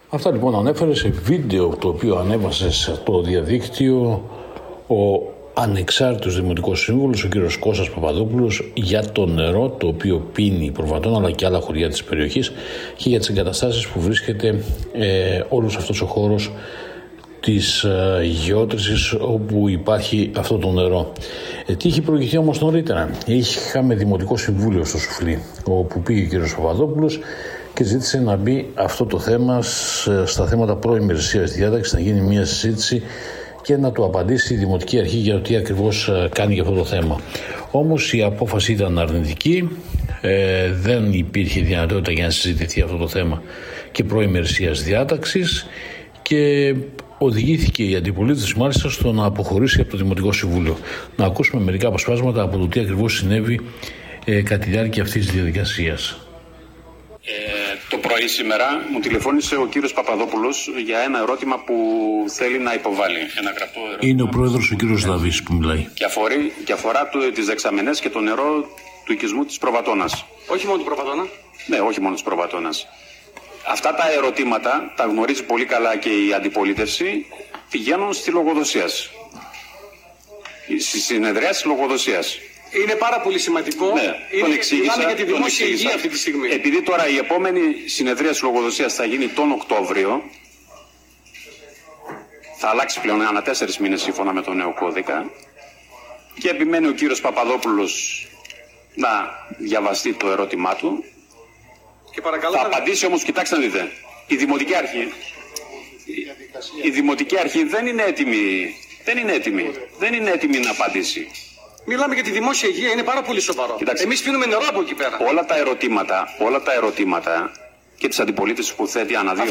Αυτά λοιπόν ανέφερε σε βίντεο το οποίο ανέβασε στο διαδίκτυο ο ανεξάρτητος Δημοτικός Σύμβουλος, ο κύριος Κώστας Παπαδόπουλος, για το νερό το οποίο πίνει η Προβατών αλλά και άλλα χωριά της περιοχής και για τις εγκαταστάσεις που βρίσκεται όλος αυτός ο χώρος της γεώτρησης όπου υπάρχει αυτό το νερό. Τι είχε προηγηθεί όμως νωρίτερα? Είχαμε Δημοτικό Συμβούλιο στο Σουφλί, όπου πήγε ο κύριος Παπαδόπουλος και ζήτησε να μπει αυτό το θέμα στα θέματα προημερησίας διάταξης, να γίνει μια συζήτηση και να του απαντήσει η Δημοτική Αρχή για το τι ακριβώς κάνει για αυτό το θέμα. Όμως η απόφαση ήταν αρνητική, δεν υπήρχε δυνατότητα για να συζητηθεί αυτό το θέμα και προημερησίας διάταξης και οδηγήθηκε η αντιπολίτευση μάλιστα στο να αποχωρήσει από το Δημοτικό Συμβούλιο. Να ακούσουμε μερικά αποσπάσματα από το τι ακριβώς συνέβη κατά τη διάρκεια αυτής της διαδικασίας. Το πρωί σήμερα μου τηλεφώνησε ο κύριος Παπαδόπουλος για ένα ερώτημα που θέλει να υποβάλει. Ένα γραπτό ερώτημα. Είναι ο πρόεδρος ο κύριος Δαβής που μιλάει. Και αφορά τις δεξαμενές και το νερό του οικισμού της Προβατώνας. Όχι μόνο του Προβατώνα. Ναι, όχι μόνο της Προβατώνας. Αυτά τα ερωτήματα τα γνωρίζει πολύ καλά και η αντιπολίτευση, πηγαίνουν στη λογοδοσία. Στη συνεδριάση λογοδοσίας. Είναι πάρα πολύ σημαντικό. Ναι, μιλάμε για τη δημόσια υγεία αυτή τη στιγμή. Επειδή τώρα η επόμενη συνεδρίαση λογοδοσίας θα γίνει τον Οκτώβριο, θα αλλάξει πλέον ανά 4 μήνες σύμφωνα με τον νέο κώδικα, και επιμένει ο κύριος Παπαδόπουλος να διαβαστεί το ερώτημά του. Και παρακαλώ, θα απαντήσει όμως, κοιτάξτε να δείτε, η Δημοτική Αρχή δεν είναι έτοιμη να απαντήσει. Μιλάμε για τη δημόσια υγεία, είναι πάρα πολύ σοβαρό. Εμείς πίνουμε νερό από εκεί πέρα. Όλα τα ερωτήματα και της αντιπολίτευσης που θέτει ανά 2